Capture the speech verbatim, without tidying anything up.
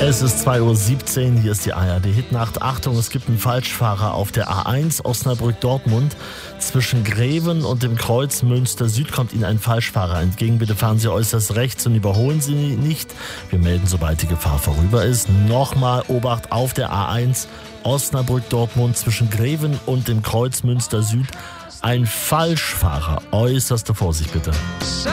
Es ist zwei Uhr siebzehn, hier ist die A R D-Hitnacht. Achtung, es gibt einen Falschfahrer auf der A eins Osnabrück-Dortmund. Zwischen Greven und dem Kreuz Münster Süd kommt Ihnen ein Falschfahrer entgegen. Bitte fahren Sie äußerst rechts und überholen Sie nicht. Wir melden, sobald die Gefahr vorüber ist. Nochmal Obacht auf der A eins Osnabrück-Dortmund zwischen Greven und dem Kreuz Münster Süd. Ein Falschfahrer. Äußerste Vorsicht bitte. So